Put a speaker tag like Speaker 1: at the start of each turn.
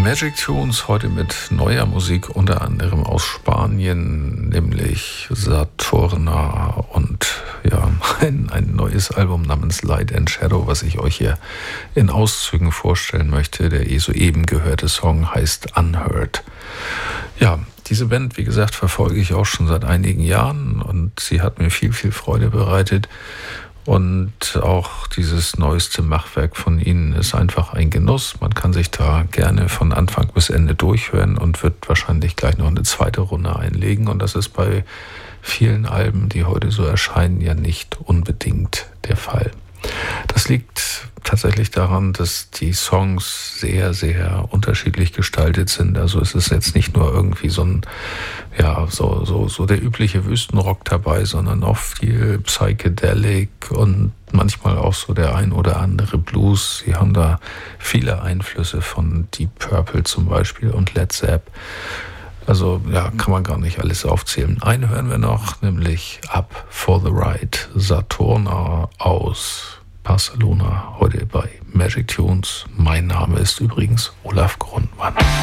Speaker 1: Magic Tunes heute mit neuer Musik, unter anderem aus Spanien, nämlich Saturna und ja, ein neues Album namens Light and Shadow, was ich euch hier in Auszügen vorstellen möchte. Der soeben gehörte Song heißt Unheard. Ja, diese Band, wie gesagt, verfolge ich auch schon seit einigen Jahren und sie hat mir viel, viel Freude bereitet. Und auch dieses neueste Machwerk von ihnen ist einfach ein Genuss. Man kann sich da gerne von Anfang bis Ende durchhören und wird wahrscheinlich gleich noch eine zweite Runde einlegen. Und das ist bei vielen Alben, die heute so erscheinen, ja nicht unbedingt der Fall. Das liegt tatsächlich daran, dass die Songs sehr, sehr unterschiedlich gestaltet sind. Also es ist jetzt nicht nur irgendwie so der übliche Wüstenrock dabei, sondern auch viel Psychedelic und manchmal auch so der ein oder andere Blues. Sie haben da viele Einflüsse von Deep Purple zum Beispiel und Led Zepp. Also ja, kann man gar nicht alles aufzählen. Einen hören wir noch, nämlich Up for the Ride, Saturna aus Barcelona, heute bei Magic Tunes. Mein Name ist übrigens Olaf Grundmann.